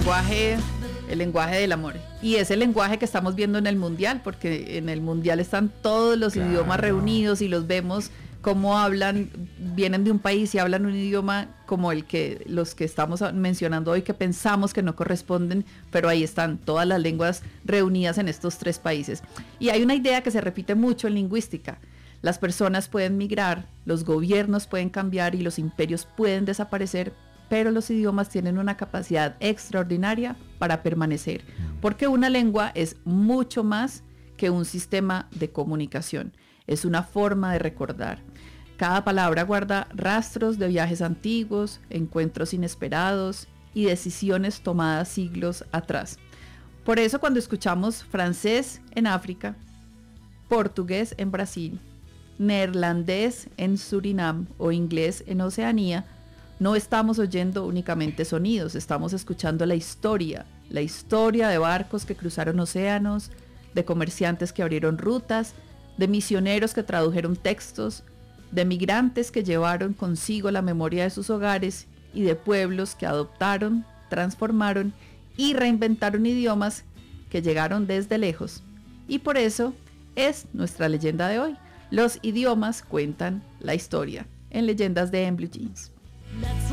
el lenguaje del amor. Y es el lenguaje que estamos viendo en el mundial, porque en el mundial están todos los idiomas reunidos y los vemos cómo hablan, vienen de un país y hablan un idioma como los que estamos mencionando hoy, que pensamos que no corresponden, pero ahí están todas las lenguas reunidas en estos 3 países. Y hay una idea que se repite mucho en lingüística: las personas pueden migrar, los gobiernos pueden cambiar y los imperios pueden desaparecer, pero los idiomas tienen una capacidad extraordinaria para permanecer, porque una lengua es mucho más que un sistema de comunicación, es una forma de recordar. Cada palabra guarda rastros de viajes antiguos, encuentros inesperados y decisiones tomadas siglos atrás. Por eso cuando escuchamos francés en África, portugués en Brasil, neerlandés en Surinam o inglés en Oceanía, no estamos oyendo únicamente sonidos, estamos escuchando la historia de barcos que cruzaron océanos, de comerciantes que abrieron rutas, de misioneros que tradujeron textos, de migrantes que llevaron consigo la memoria de sus hogares y de pueblos que adoptaron, transformaron y reinventaron idiomas que llegaron desde lejos. Y por eso es nuestra leyenda de hoy. Los idiomas cuentan la historia, en Leyendas de En Blue Jeans.